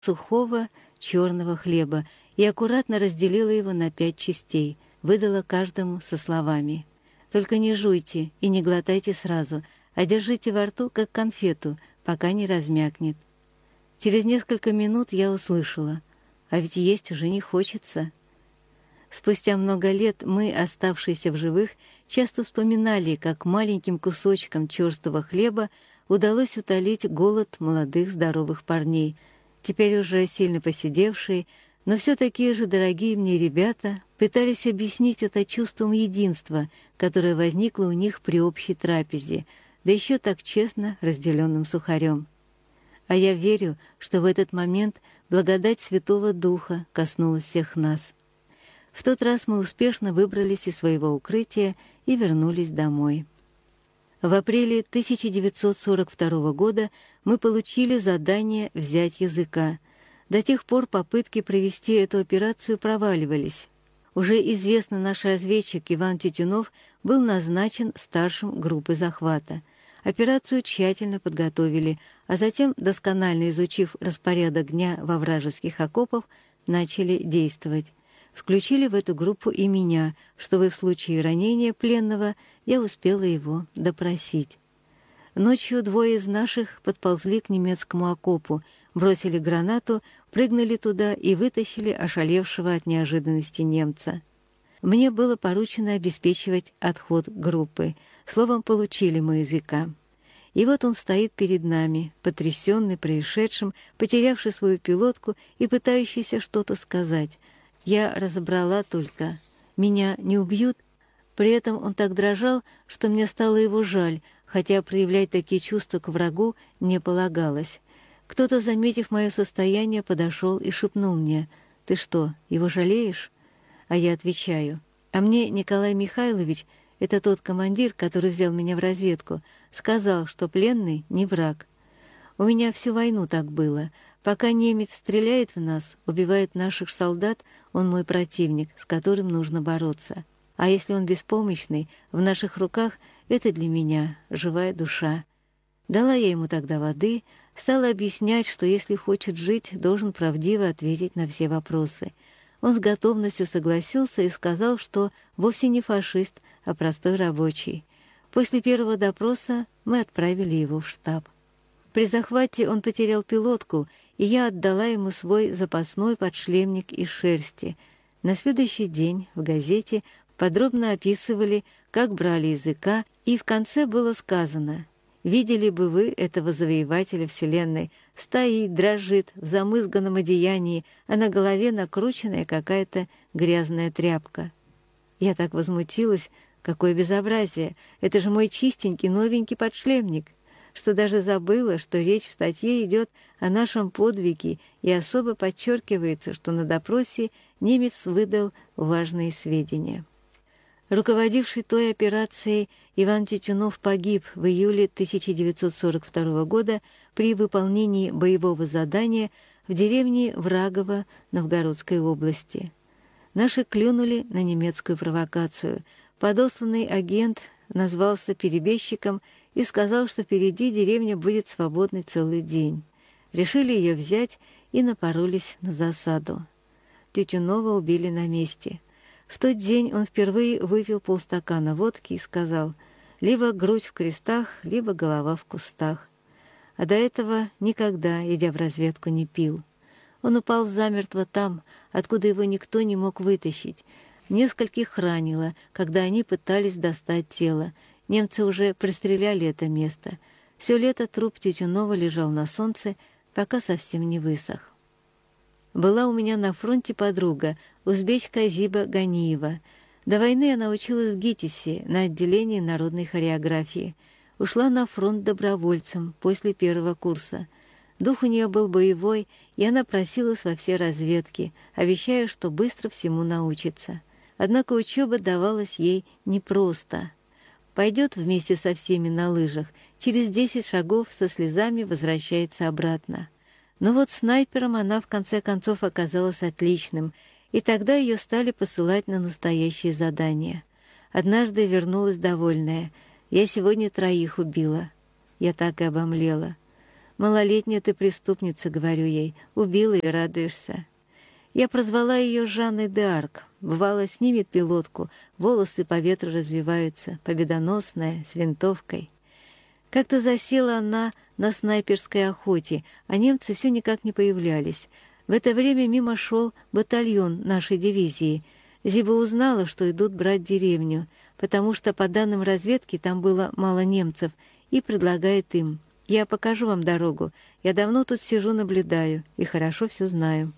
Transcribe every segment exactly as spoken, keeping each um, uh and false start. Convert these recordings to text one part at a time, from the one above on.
сухого черного хлеба и аккуратно разделила его на пять частей, выдала каждому со словами: «Только не жуйте и не глотайте сразу, а держите во рту, как конфету, пока не размякнет». Через несколько минут я услышала: «А ведь есть уже не хочется». Спустя много лет мы, оставшиеся в живых, часто вспоминали, как маленьким кусочком черствого хлеба удалось утолить голод молодых здоровых парней, теперь уже сильно поседевшие, но все такие же дорогие мне ребята пытались объяснить это чувством единства, которое возникло у них при общей трапезе, да еще так честно разделенным сухарем. А я верю, что в этот момент благодать Святого Духа коснулась всех нас. В тот раз мы успешно выбрались из своего укрытия и вернулись домой. В апреле тысяча девятьсот сорок второго года мы получили задание взять языка. До тех пор попытки провести эту операцию проваливались. Уже известный наш разведчик Иван Тютюнов был назначен старшим группы захвата. Операцию тщательно подготовили, а затем, досконально изучив распорядок дня во вражеских окопах, начали действовать. Включили в эту группу и меня, чтобы в случае ранения пленного я успела его допросить. Ночью двое из наших подползли к немецкому окопу, бросили гранату, прыгнули туда и вытащили ошалевшего от неожиданности немца. Мне было поручено обеспечивать отход группы. Словом, получили мы языка. И вот он стоит перед нами, потрясенный происшедшим, потерявший свою пилотку и пытающийся что-то сказать. Я разобрала только: «Меня не убьют?» При этом он так дрожал, что мне стало его жаль, хотя проявлять такие чувства к врагу не полагалось. Кто-то, заметив мое состояние, подошел и шепнул мне: «Ты что, его жалеешь?» А я отвечаю: «А мне Николай Михайлович, это тот командир, который взял меня в разведку, сказал, что пленный не враг». У меня всю войну так было. Пока немец стреляет в нас, убивает наших солдат, он мой противник, с которым нужно бороться. А если он беспомощный, в наших руках, это для меня живая душа. Дала я ему тогда воды, стала объяснять, что если хочет жить, должен правдиво ответить на все вопросы. Он с готовностью согласился и сказал, что вовсе не фашист, а простой рабочий. После первого допроса мы отправили его в штаб. При захвате он потерял пилотку, и я отдала ему свой запасной подшлемник из шерсти. На следующий день в газете подробно описывали, как брали языка, и в конце было сказано: «Видели бы вы этого завоевателя вселенной, стоит, дрожит в замызганном одеянии, а на голове накрученная какая-то грязная тряпка». Я так возмутилась: какое безобразие! Это же мой чистенький новенький подшлемник! Что даже забыла, что речь в статье идет о нашем подвиге, и особо подчеркивается, что на допросе немец выдал важные сведения. Руководивший той операцией Иван Тютюнов погиб в июле тысяча девятьсот сорок второго года при выполнении боевого задания в деревне Врагово Новгородской области. Наши клюнули на немецкую провокацию. Подосланный агент назвался перебежчиком и сказал, что впереди деревня будет свободной целый день. Решили ее взять и напоролись на засаду. Тютюнова убили на месте. В тот день он впервые выпил полстакана водки и сказал: «Либо грудь в крестах, либо голова в кустах». А до этого никогда, идя в разведку, не пил. Он упал замертво там, откуда его никто не мог вытащить. Нескольких ранило, когда они пытались достать тело. Немцы уже пристреляли это место. Все лето труп Тютюнова лежал на солнце, пока совсем не высох. Была у меня на фронте подруга, узбечка Зиба Ганиева. До войны она училась в ГИТИСе на отделении народной хореографии. Ушла на фронт добровольцем после первого курса. Дух у нее был боевой, и она просилась во все разведки, обещая, что быстро всему научится. Однако учеба давалась ей непросто. Пойдет вместе со всеми на лыжах, через десять шагов со слезами возвращается обратно. Но вот снайпером она в конце концов оказалась отличным, и тогда ее стали посылать на настоящие задания. Однажды вернулась довольная: «Я сегодня троих убила». Я так и обомлела. «Малолетняя ты преступница», — говорю ей, — «убила и радуешься». Я прозвала ее Жанной д'Арк. Бывало, снимет пилотку, волосы по ветру развиваются, победоносная, с винтовкой. Как-то засела она на снайперской охоте, а немцы все никак не появлялись. В это время мимо шел батальон нашей дивизии. Зиба узнала, что идут брать деревню, потому что, по данным разведки, там было мало немцев, и предлагает им: «Я покажу вам дорогу, я давно тут сижу, наблюдаю, и хорошо все знаю».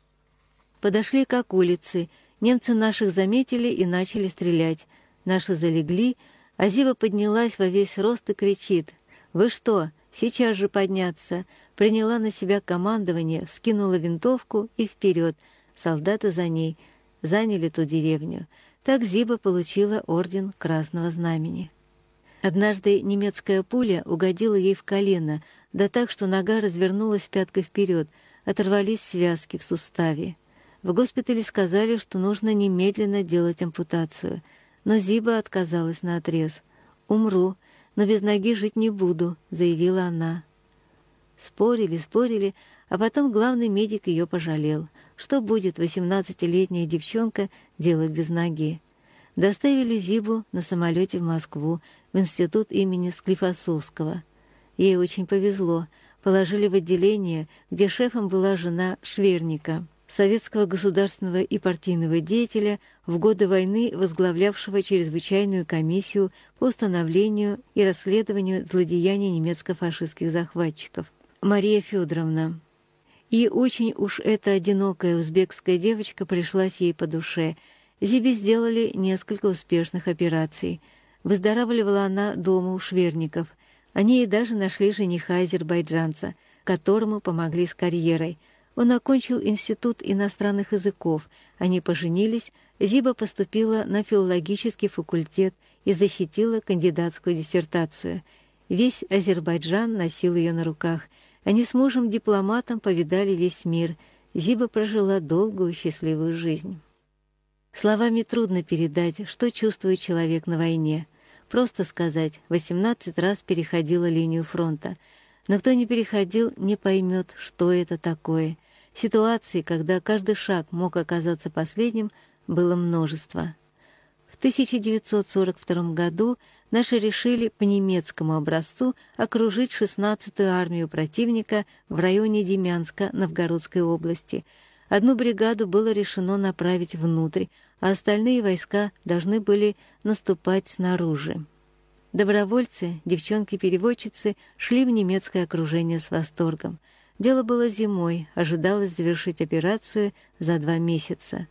Подошли к улице, немцы наших заметили и начали стрелять. Наши залегли, а Зиба поднялась во весь рост и кричит: «Вы что, сейчас же подняться!» Приняла на себя командование, вскинула винтовку и вперед. Солдаты за ней заняли ту деревню. Так Зиба получила орден Красного Знамени. Однажды немецкая пуля угодила ей в колено, да так, что нога развернулась пяткой вперед, оторвались связки в суставе. В госпитале сказали, что нужно немедленно делать ампутацию, но Зиба отказалась наотрез. «Умру, но без ноги жить не буду», — заявила она. Спорили, спорили, а потом главный медик ее пожалел. Что будет восемнадцатилетняя девчонка делать без ноги? Доставили Зибу на самолете в Москву, в институт имени Склифосовского. Ей очень повезло. Положили в отделение, где шефом была жена Шверника, советского государственного и партийного деятеля, в годы войны возглавлявшего чрезвычайную комиссию по установлению и расследованию злодеяний немецко-фашистских захватчиков. Мария Федоровна. И очень уж эта одинокая узбекская девочка пришлась ей по душе. Зибе сделали несколько успешных операций. Выздоравливала она дома у Шверников. Они ей даже нашли жениха азербайджанца, которому помогли с карьерой. Он окончил институт иностранных языков. Они поженились, Зиба поступила на филологический факультет и защитила кандидатскую диссертацию. Весь Азербайджан носил ее на руках. Они с мужем-дипломатом повидали весь мир. Зиба прожила долгую счастливую жизнь. Словами трудно передать, что чувствует человек на войне. Просто сказать: восемнадцать раз переходила линию фронта. Но кто не переходил, не поймет, что это такое. Ситуаций, когда каждый шаг мог оказаться последним, было множество. В тысяча девятьсот сорок втором году наши решили по немецкому образцу окружить шестнадцатую армию противника в районе Демянска Новгородской области. Одну бригаду было решено направить внутрь, а остальные войска должны были наступать снаружи. Добровольцы, девчонки-переводчицы шли в немецкое окружение с восторгом. Дело было зимой, ожидалось завершить операцию за два месяца.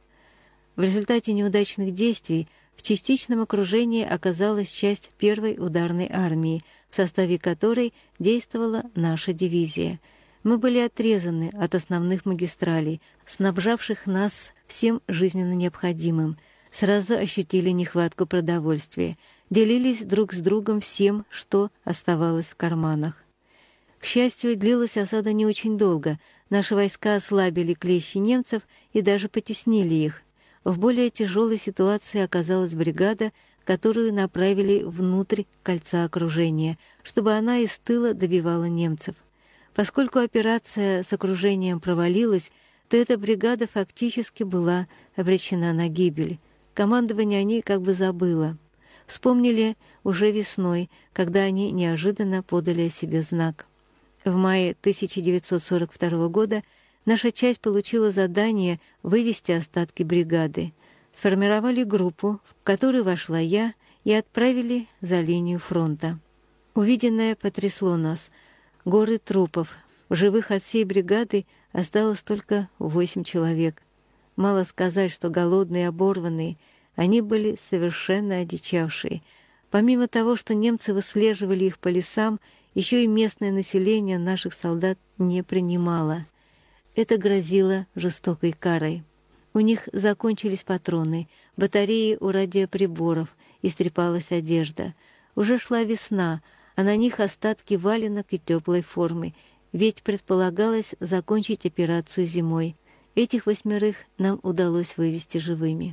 В результате неудачных действий в частичном окружении оказалась часть первой ударной армии, в составе которой действовала наша дивизия. Мы были отрезаны от основных магистралей, снабжавших нас всем жизненно необходимым. Сразу ощутили нехватку продовольствия, делились друг с другом всем, что оставалось в карманах. К счастью, длилась осада не очень долго. Наши войска ослабили клещи немцев и даже потеснили их. В более тяжелой ситуации оказалась бригада, которую направили внутрь кольца окружения, чтобы она из тыла добивала немцев. Поскольку операция с окружением провалилась, то эта бригада фактически была обречена на гибель. Командование о ней как бы забыло. Вспомнили уже весной, когда они неожиданно подали о себе знак. В мае тысяча девятьсот сорок второго года наша часть получила задание вывести остатки бригады. Сформировали группу, в которую вошла я, и отправили за линию фронта. Увиденное потрясло нас. Горы трупов. В живых от всей бригады осталось только восемь человек. Мало сказать, что голодные и оборванные, они были совершенно одичавшие. Помимо того, что немцы выслеживали их по лесам, еще и местное население наших солдат не принимало. Это грозило жестокой карой. У них закончились патроны, батареи у радиоприборов, истрепалась одежда. Уже шла весна, а на них остатки валенок и теплой формы, ведь предполагалось закончить операцию зимой. Этих восьмерых нам удалось вывести живыми.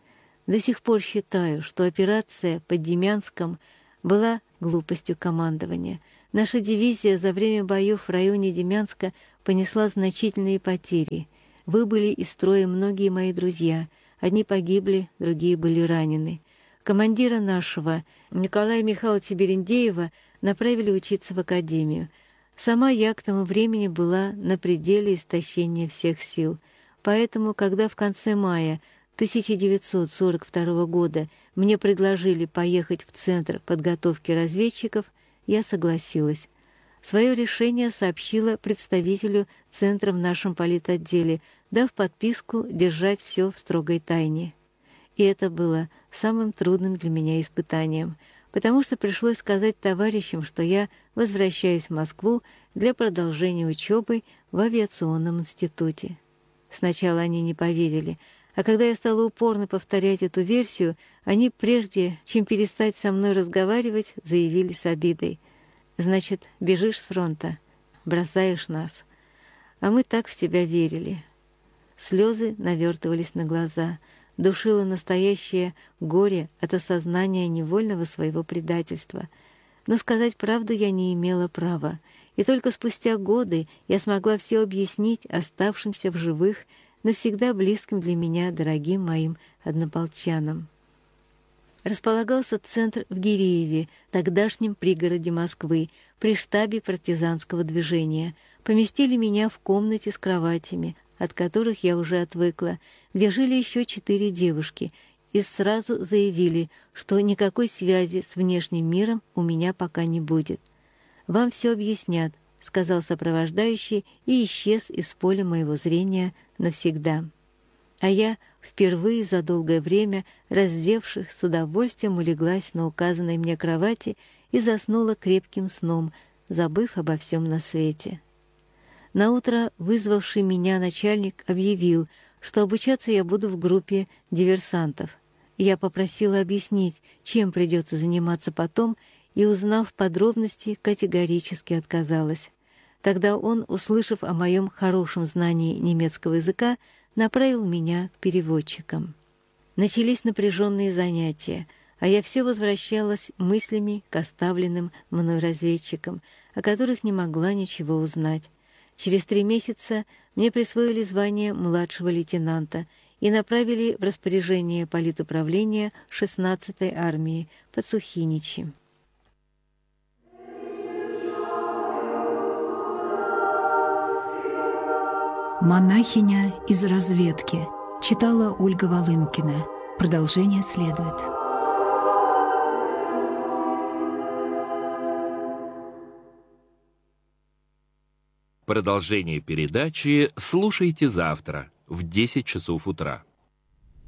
До сих пор считаю, что операция под Демянском была глупостью командования. Наша дивизия за время боев в районе Демянска понесла значительные потери. Выбыли из строя многие мои друзья. Одни погибли, другие были ранены. Командира нашего, Николая Михайловича Берендеева, направили учиться в академию. Сама я к тому времени была на пределе истощения всех сил. Поэтому, когда в конце мая тысяча девятьсот сорок второго года мне предложили поехать в Центр подготовки разведчиков, я согласилась. Свое решение сообщила представителю Центра в нашем политотделе, дав подписку держать все в строгой тайне. И это было самым трудным для меня испытанием, потому что пришлось сказать товарищам, что я возвращаюсь в Москву для продолжения учебы в авиационном институте. Сначала они не поверили, а когда я стала упорно повторять эту версию, они, прежде чем перестать со мной разговаривать, заявили с обидой: «Значит, бежишь с фронта, бросаешь нас. А мы так в тебя верили». Слезы навертывались на глаза, душило настоящее горе от осознания невольного своего предательства. Но сказать правду я не имела права, и только спустя годы я смогла все объяснить оставшимся в живых, навсегда близким для меня дорогим моим однополчанам. Располагался центр в Гирееве, тогдашнем пригороде Москвы, при штабе партизанского движения. Поместили меня в комнате с кроватями, от которых я уже отвыкла, где жили еще четыре девушки, и сразу заявили, что никакой связи с внешним миром у меня пока не будет. «Вам все объяснят», — сказал сопровождающий и исчез из поля моего зрения навсегда. А я, впервые за долгое время, раздевшись, с удовольствием улеглась на указанной мне кровати и заснула крепким сном, забыв обо всем на свете. Наутро вызвавший меня начальник объявил, что обучаться я буду в группе диверсантов. Я попросила объяснить, чем придется заниматься потом, и, узнав подробности, категорически отказалась. Тогда он, услышав о моем хорошем знании немецкого языка, направил меня к переводчикам. Начались напряженные занятия, а я все возвращалась мыслями к оставленным мной разведчикам, о которых не могла ничего узнать. Через три месяца мне присвоили звание младшего лейтенанта и направили в распоряжение политуправления шестнадцатой армии под Сухиничи. «Монахиня из разведки» читала Ольга Волынкина. Продолжение следует. Продолжение передачи слушайте завтра в десять часов утра.